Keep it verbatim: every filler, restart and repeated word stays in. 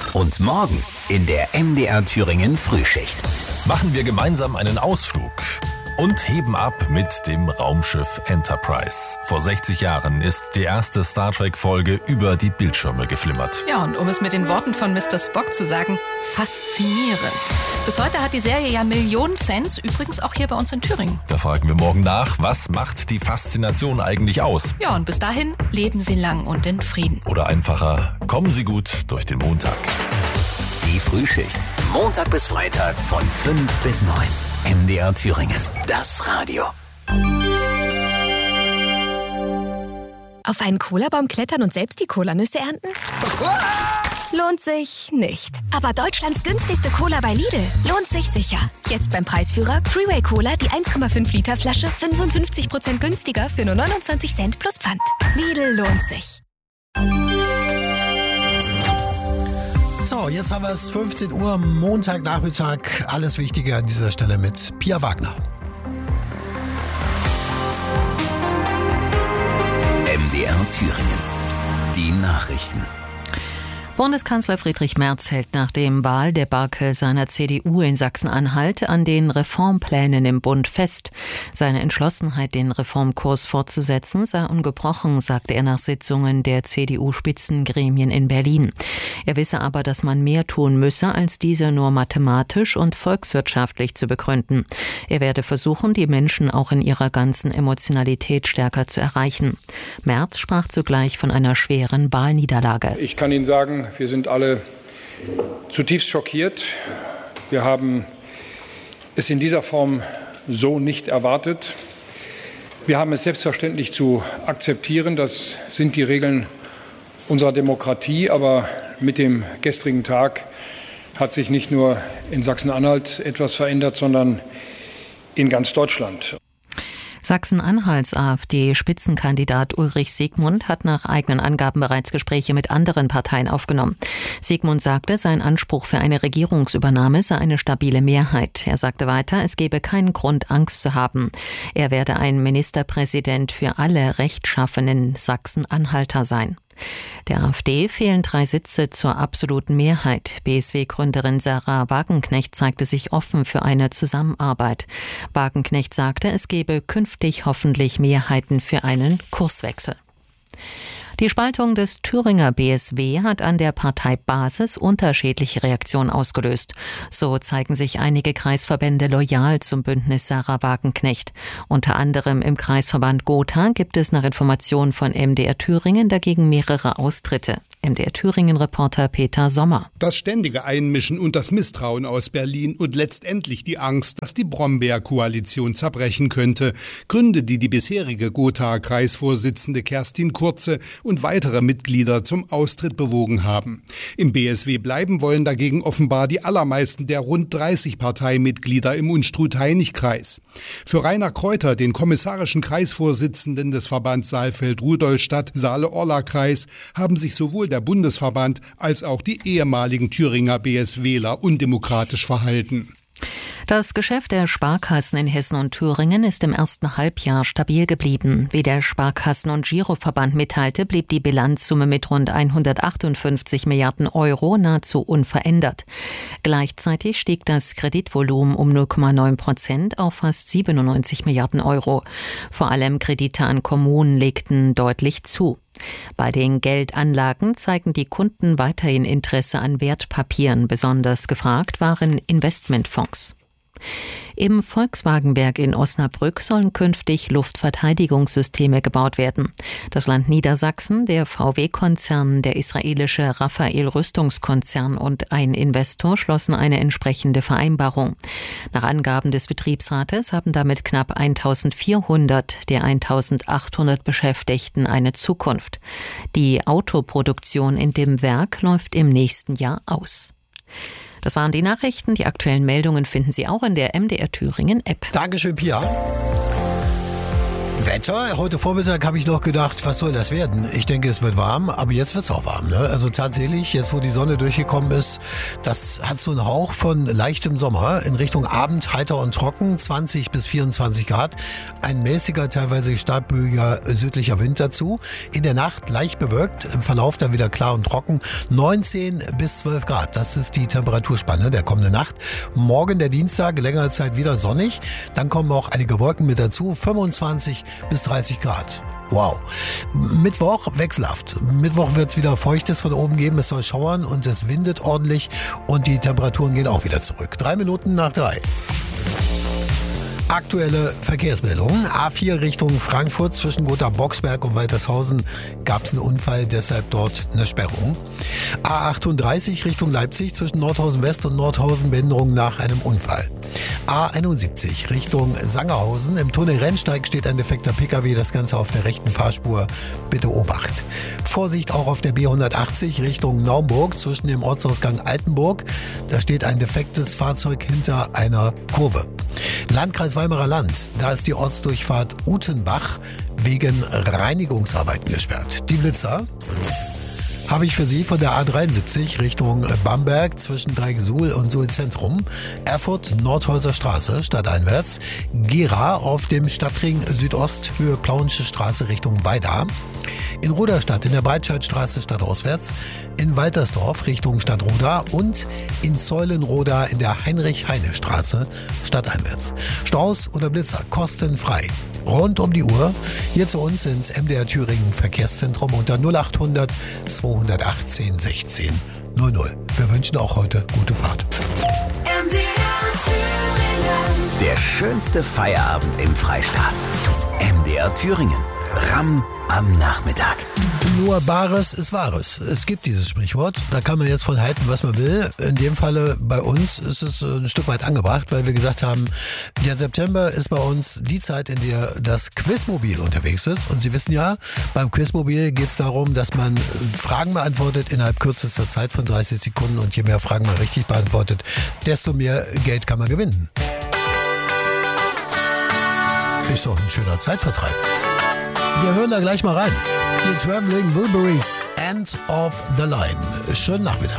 Und morgen in der M D R Thüringen Frühschicht. Machen wir gemeinsam einen Ausflug und heben ab mit dem Raumschiff Enterprise. Vor sechzig Jahren ist die erste Star Trek-Folge über die Bildschirme geflimmert. Ja, und um es mit den Worten von Mister Spock zu sagen, faszinierend. Bis heute hat die Serie ja Millionen Fans, übrigens auch hier bei uns in Thüringen. Da fragen wir morgen nach, was macht die Faszination eigentlich aus? Ja, und bis dahin leben Sie lang und in Frieden. Oder einfacher, kommen Sie gut durch den Montag. Die Frühschicht. Montag bis Freitag von fünf bis neun. M D R Thüringen. Das Radio. Auf einen Cola-Baum klettern und selbst die Cola-Nüsse ernten? Lohnt sich nicht. Aber Deutschlands günstigste Cola bei Lidl lohnt sich sicher. Jetzt beim Preisführer Freeway Cola, die eins Komma fünf Liter Flasche, fünfundfünfzig Prozent günstiger für nur neunundzwanzig Cent plus Pfand. Lidl lohnt sich. So, jetzt haben wir es fünfzehn Uhr, Montagnachmittag. Alles Wichtige an dieser Stelle mit Pia Wagner. M D R Thüringen. Die Nachrichten. Bundeskanzler Friedrich Merz hält nach dem Wahldebakel seiner C D U in Sachsen-Anhalt an den Reformplänen im Bund fest. Seine Entschlossenheit, den Reformkurs fortzusetzen, sei ungebrochen, sagte er nach Sitzungen der C D U-Spitzengremien in Berlin. Er wisse aber, dass man mehr tun müsse, als diese nur mathematisch und volkswirtschaftlich zu begründen. Er werde versuchen, die Menschen auch in ihrer ganzen Emotionalität stärker zu erreichen. Merz sprach zugleich von einer schweren Wahlniederlage. Ich kann Ihnen sagen, wir sind alle zutiefst schockiert. Wir haben es in dieser Form so nicht erwartet. Wir haben es selbstverständlich zu akzeptieren. Das sind die Regeln unserer Demokratie. Aber mit dem gestrigen Tag hat sich nicht nur in Sachsen-Anhalt etwas verändert, sondern in ganz Deutschland. Sachsen-Anhalts AfD-Spitzenkandidat Ulrich Siegmund hat nach eigenen Angaben bereits Gespräche mit anderen Parteien aufgenommen. Siegmund sagte, sein Anspruch für eine Regierungsübernahme sei eine stabile Mehrheit. Er sagte weiter, es gebe keinen Grund, Angst zu haben. Er werde ein Ministerpräsident für alle rechtschaffenen Sachsen-Anhalter sein. Der AfD fehlen drei Sitze zur absoluten Mehrheit. B S W-Gründerin Sarah Wagenknecht zeigte sich offen für eine Zusammenarbeit. Wagenknecht sagte, es gebe künftig hoffentlich Mehrheiten für einen Kurswechsel. Die Spaltung des Thüringer B S W hat an der Parteibasis unterschiedliche Reaktionen ausgelöst. So zeigen sich einige Kreisverbände loyal zum Bündnis Sarah Wagenknecht. Unter anderem im Kreisverband Gotha gibt es nach Informationen von M D R Thüringen dagegen mehrere Austritte. M D R Thüringen-Reporter Peter Sommer. Das ständige Einmischen und das Misstrauen aus Berlin und letztendlich die Angst, dass die Brombeer-Koalition zerbrechen könnte. Gründe, die die bisherige Gotha-Kreisvorsitzende Kerstin Kurze und weitere Mitglieder zum Austritt bewogen haben. Im B S W bleiben wollen dagegen offenbar die allermeisten der rund dreißig Parteimitglieder im Unstrut-Hainich-Kreis. Für Rainer Kräuter, den kommissarischen Kreisvorsitzenden des Verbands Saalfeld-Rudolstadt-Saale-Orla-Kreis, haben sich sowohl der Bundesverband als auch die ehemaligen Thüringer B S Wler undemokratisch verhalten. Das Geschäft der Sparkassen in Hessen und Thüringen ist im ersten Halbjahr stabil geblieben. Wie der Sparkassen- und Giroverband mitteilte, blieb die Bilanzsumme mit rund hundertachtundfünfzig Milliarden Euro nahezu unverändert. Gleichzeitig stieg das Kreditvolumen um null Komma neun Prozent auf fast siebenundneunzig Milliarden Euro. Vor allem Kredite an Kommunen legten deutlich zu. Bei den Geldanlagen zeigen die Kunden weiterhin Interesse an Wertpapieren. Besonders gefragt waren Investmentfonds. Im Volkswagenwerk in Osnabrück sollen künftig Luftverteidigungssysteme gebaut werden. Das Land Niedersachsen, der V W-Konzern, der israelische Rafael-Rüstungskonzern und ein Investor schlossen eine entsprechende Vereinbarung. Nach Angaben des Betriebsrates haben damit knapp eintausendvierhundert der eintausendachthundert Beschäftigten eine Zukunft. Die Autoproduktion in dem Werk läuft im nächsten Jahr aus. Das waren die Nachrichten. Die aktuellen Meldungen finden Sie auch in der M D R Thüringen App. Dankeschön, Pia. Wetter, heute Vormittag habe ich noch gedacht, was soll das werden? Ich denke, es wird warm, aber jetzt wird es auch warm. Ne? Also tatsächlich, jetzt wo die Sonne durchgekommen ist, das hat so einen Hauch von leichtem Sommer. In Richtung Abend heiter und trocken, zwanzig bis vierundzwanzig Grad. Ein mäßiger, teilweise starkböiger südlicher Wind dazu. In der Nacht leicht bewölkt, im Verlauf dann wieder klar und trocken. neunzehn bis zwölf Grad, das ist die Temperaturspanne der kommenden Nacht. Morgen, der Dienstag, längere Zeit wieder sonnig. Dann kommen auch einige Wolken mit dazu, fünfundzwanzig bis dreißig Grad. Wow. Mittwoch wechselhaft. Mittwoch wird es wieder Feuchtes von oben geben. Es soll schauern und es windet ordentlich und die Temperaturen gehen auch wieder zurück. Drei Minuten nach drei. Aktuelle Verkehrsmeldungen. A vier Richtung Frankfurt zwischen Gotha-Boxberg und Waltershausen gab es einen Unfall, deshalb dort eine Sperrung. A achtunddreißig Richtung Leipzig zwischen Nordhausen West und Nordhausen Behinderung nach einem Unfall. A einundsiebzig Richtung Sangerhausen. Im Tunnel Rennsteig steht ein defekter Pkw, das Ganze auf der rechten Fahrspur. Bitte Obacht. Vorsicht auch auf der B hundertachtzig Richtung Naumburg zwischen dem Ortsausgang Altenburg. Da steht ein defektes Fahrzeug hinter einer Kurve. Landkreis Weimarer Land, da ist die Ortsdurchfahrt Utenbach wegen Reinigungsarbeiten gesperrt. Die Blitzer habe ich für Sie von der A dreiundsiebzig Richtung Bamberg zwischen Dreiecksuhl und Suhl-Zentrum, Erfurt Nordhäuser Straße stadteinwärts, Gera auf dem Stadtring Südost Höhe Plauensche Straße Richtung Weida, in Ruderstadt in der Breitscheidstraße stadtauswärts, in Waltersdorf Richtung Stadtroda und in Zeulenroda in der Heinrich-Heine-Straße stadteinwärts. Staus oder Blitzer kostenfrei. Rund um die Uhr hier zu uns ins M D R Thüringen Verkehrszentrum unter null achthundert zweihundertachtzehn sechzehn null null. Wir wünschen auch heute gute Fahrt. M D R Thüringen. Der schönste Feierabend im Freistaat. M D R Thüringen. Ramm am Nachmittag. Nur Bares ist Wahres. Es gibt dieses Sprichwort. Da kann man jetzt von halten, was man will. In dem Falle bei uns ist es ein Stück weit angebracht, weil wir gesagt haben, der September ist bei uns die Zeit, in der das Quizmobil unterwegs ist. Und Sie wissen ja, beim Quizmobil geht es darum, dass man Fragen beantwortet innerhalb kürzester Zeit von dreißig Sekunden. Und je mehr Fragen man richtig beantwortet, desto mehr Geld kann man gewinnen. Ist doch ein schöner Zeitvertreib. Wir hören da gleich mal rein. Die Traveling Wilburys, End of the Line. Schönen Nachmittag.